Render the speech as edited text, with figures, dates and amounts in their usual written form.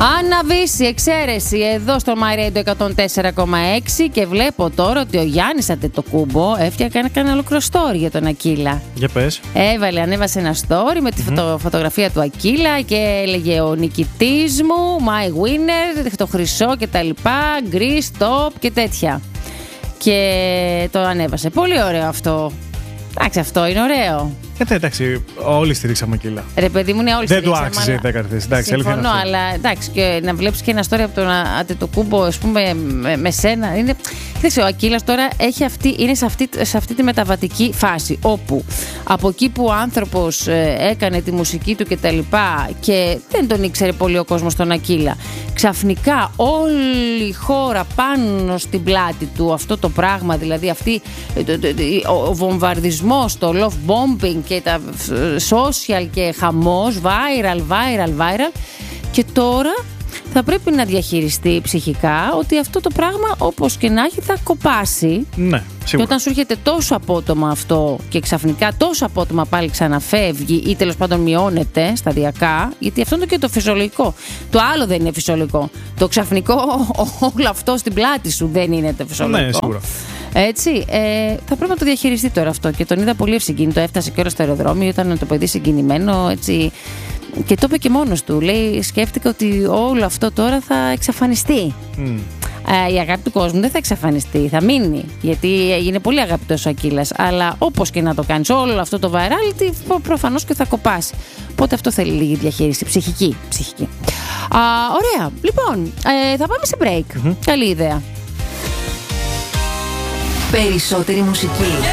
Αναβήσει, εξαίρεση εδώ στο My Radio 104,6 και βλέπω τώρα ότι ο Γιάννης Αντετοκούμπο έφτιαξε ένα ολόκληρο story για τον Ακύλα. Για πες. Ανέβασε ένα story με τη φωτογραφία του Ακύλα και έλεγε ο νικητής μου, my winner, το χρυσό και τα λοιπά, Greece, top και τέτοια. Και το ανέβασε. Πολύ ωραίο αυτό. Εντάξει, αυτό είναι ωραίο. Εντάξει, όλοι στηρίξαμε Ακύλα. Ρε παιδί μου, όλοι δεν του άξιζε η 10η. Συμφωνώ, αλλά εντάξει, και να βλέπεις και ένα story από τον Αντετοκούμπο, ας πούμε, με σένα. Είναι, δεν ξέρω, ο Ακύλας τώρα είναι σε αυτή τη μεταβατική φάση, όπου από εκεί που ο άνθρωπος έκανε τη μουσική του και τα λοιπά και δεν τον ήξερε πολύ ο κόσμος τον Ακύλα, ξαφνικά όλη η χώρα πάνω στην πλάτη του, αυτό το πράγμα, δηλαδή ο βομβαρδισμός, το love bombing και τα social και χαμός, viral και τώρα θα πρέπει να διαχειριστεί ψυχικά ότι αυτό το πράγμα όπως και να έχει θα κοπάσει. Ναι, σίγουρα. Και όταν σου έρχεται τόσο απότομα αυτό και ξαφνικά τόσο απότομα πάλι ξαναφεύγει ή τέλος πάντων μειώνεται σταδιακά, γιατί αυτό είναι και το φυσιολογικό. Το άλλο δεν είναι φυσιολογικό. Το ξαφνικό όλο αυτό στην πλάτη σου δεν είναι το φυσιολογικό. Ναι, σίγουρα. Έτσι, θα πρέπει να το διαχειριστεί τώρα αυτό. Και τον είδα πολύ ευσυγκίνητο. Έφτασε και ώρα στο αεροδρόμιο, ήταν το παιδί συγκινημένο, έτσι. Και το είπε και μόνος του. Λέει, σκέφτηκα ότι όλο αυτό τώρα θα εξαφανιστεί. Η αγάπη του κόσμου δεν θα εξαφανιστεί, θα μείνει. Γιατί είναι πολύ αγαπητός ο Ακύλας. Αλλά όπως και να το κάνεις, όλο αυτό το virality προφανώς και θα κοπάσει. Οπότε αυτό θέλει λίγη διαχείριση. Ψυχική. Ωραία. Λοιπόν, θα πάμε σε break. Καλή ιδέα. Περισσότερη μουσική.